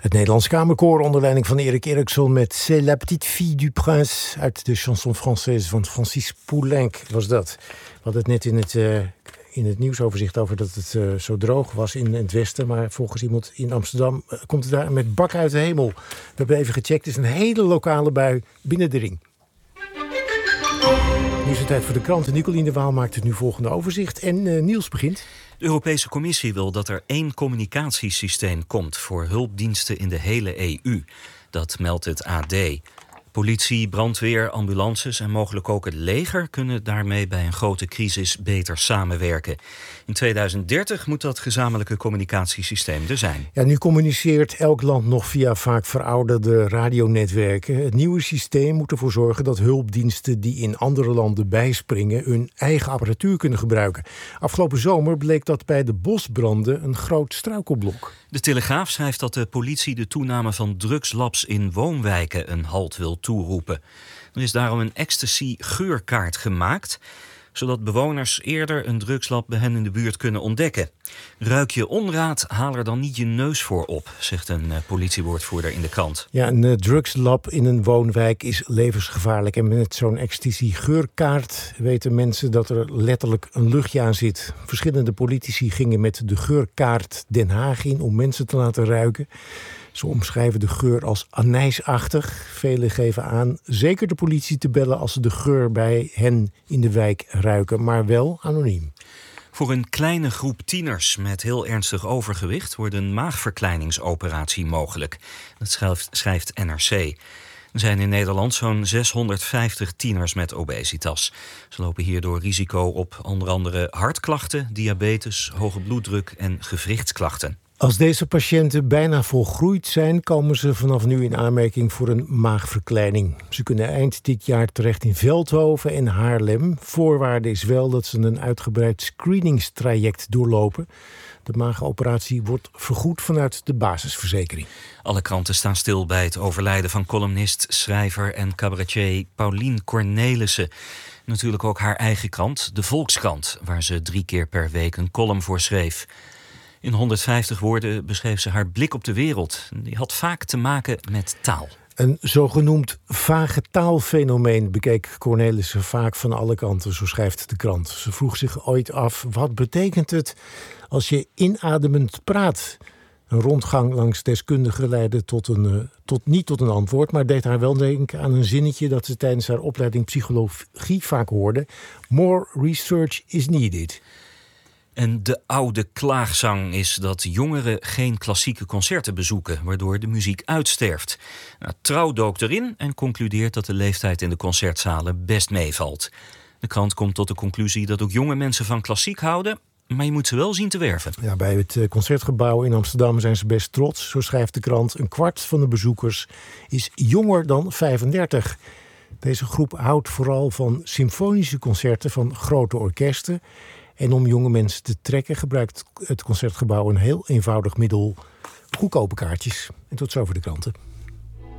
Het Nederlands Kamerkoor onder leiding van Erik Erikson met C'est la petite fille du prince uit de chanson française van Francis Poulenc was dat. We hadden het net in het nieuwsoverzicht over dat het zo droog was in het westen. Maar volgens iemand in Amsterdam komt het daar met bak uit de hemel. We hebben even gecheckt. Het is een hele lokale bui binnen de ring. Nu is het tijd voor de kranten. Nicolien de Waal maakt het nu volgende overzicht. En Niels begint. De Europese Commissie wil dat er 1 communicatiesysteem komt voor hulpdiensten in de hele EU. Dat meldt het AD. Politie, brandweer, ambulances en mogelijk ook het leger kunnen daarmee bij een grote crisis beter samenwerken. In 2030 moet dat gezamenlijke communicatiesysteem er zijn. Ja, nu communiceert elk land nog via vaak verouderde radionetwerken. Het nieuwe systeem moet ervoor zorgen dat hulpdiensten die in andere landen bijspringen hun eigen apparatuur kunnen gebruiken. Afgelopen zomer bleek dat bij de bosbranden een groot struikelblok. De Telegraaf schrijft dat de politie de toename van drugslabs in woonwijken een halt wil toeroepen. Er is daarom een ecstasy-geurkaart gemaakt, zodat bewoners eerder een drugslab bij hen in de buurt kunnen ontdekken. Ruik je onraad, haal er dan niet je neus voor op, zegt een politiewoordvoerder in de krant. Ja, een drugslab in een woonwijk is levensgevaarlijk. En met zo'n ecstasy-geurkaart weten mensen dat er letterlijk een luchtje aan zit. Verschillende politici gingen met de geurkaart Den Haag in om mensen te laten ruiken. Ze omschrijven de geur als anijsachtig. Velen geven aan zeker de politie te bellen als ze de geur bij hen in de wijk ruiken, maar wel anoniem. Voor een kleine groep tieners met heel ernstig overgewicht wordt een maagverkleiningsoperatie mogelijk. Dat schrijft NRC. Er zijn in Nederland zo'n 650 tieners met obesitas. Ze lopen hierdoor risico op onder andere hartklachten, diabetes, hoge bloeddruk en gewrichtsklachten. Als deze patiënten bijna volgroeid zijn, komen ze vanaf nu in aanmerking voor een maagverkleining. Ze kunnen eind dit jaar terecht in Veldhoven en Haarlem. Voorwaarde is wel dat ze een uitgebreid screeningstraject doorlopen. De maagoperatie wordt vergoed vanuit de basisverzekering. Alle kranten staan stil bij het overlijden van columnist, schrijver en cabaretier Paulien Cornelissen. Natuurlijk ook haar eigen krant, de Volkskrant, waar ze 3 keer per week een column voor schreef. In 150 woorden beschreef ze haar blik op de wereld. Die had vaak te maken met taal. Een zogenoemd vage taalfenomeen bekeek Cornelissen vaak van alle kanten, zo schrijft de krant. Ze vroeg zich ooit af, wat betekent het als je inademend praat? Een rondgang langs deskundigen leidde niet tot een antwoord, maar deed haar wel denken aan een zinnetje dat ze tijdens haar opleiding psychologie vaak hoorde. More research is needed. En de oude klaagzang is dat jongeren geen klassieke concerten bezoeken, waardoor de muziek uitsterft. Trouw dook erin en concludeert dat de leeftijd in de concertzalen best meevalt. De krant komt tot de conclusie dat ook jonge mensen van klassiek houden, maar je moet ze wel zien te werven. Ja, bij het Concertgebouw in Amsterdam zijn ze best trots. Zo schrijft de krant, 1/4 van de bezoekers is jonger dan 35. Deze groep houdt vooral van symfonische concerten van grote orkesten. En om jonge mensen te trekken gebruikt het Concertgebouw een heel eenvoudig middel: goedkope kaartjes. En tot zover de kranten.